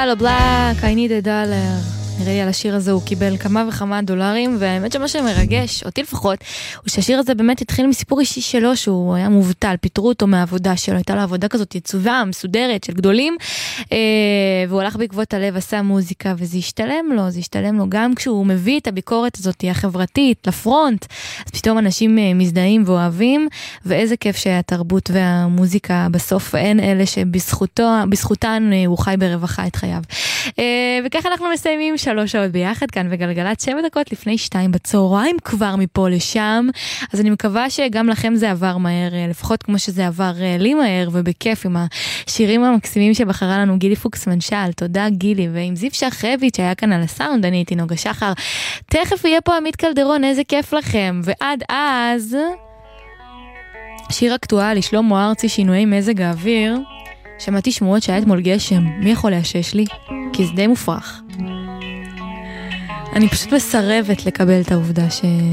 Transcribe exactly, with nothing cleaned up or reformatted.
Cilla Black, I need a dollar. נראה לי על השיר הזה הוא קיבל כמה וכמה דולרים, והאמת שמה שמרגש, אותי לפחות, הוא שהשיר הזה באמת התחיל מסיפור אישי שלו, שהוא היה מובטל, פיטרו אותו מהעבודה שלו, הייתה לו עבודה כזאת יצובה, מסודרת, של גדולים, והוא הלך בעקבות הלב, עשה מוזיקה, וזה השתלם לו, זה השתלם לו גם כשהוא מביא את הביקורת הזאת החברתית לפרונט, אז פתאום אנשים מזדהים ואוהבים, ואיזה כיף שהתרבות והמוזיקה בסוף אין אלה שבזכותן הוא חי ברווחה את חייו. וככה אנחנו מסיימים שלוש שעות ביחד כאן וגלגלת שבע דקות לפני שתיים בצהריים כבר מפה לשם, אז אני מקווה שגם לכם זה עבר מהר, לפחות כמו שזה עבר לי מהר ובכיף עם השירים המקסימים שבחרה לנו גילי פוקס מנשל, תודה גילי, ועם זיו שחרביץ' שהיה כאן על הסאונד, אני הייתי נוגה שחר, תכף יהיה פה עמית קלדרון, איזה כיף לכם, ועד אז שיר אקטואלי, שלמה ארצי, שינויי מזג האוויר, שמעתי שמועות שהיה אתמול גשם, מי יכול להשש לי? כי זה די מופרך. אני פשוט מסרבת לקבל את העובדה ש...